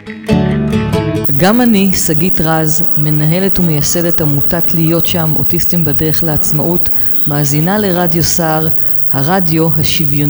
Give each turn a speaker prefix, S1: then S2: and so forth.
S1: גם אני, שגית רז, מנהלת ומייסדת עמותת להיות שם, אוטיסטים בדרך לעצמאות, מאזינה לרדיו סער, הרדיו השוויוני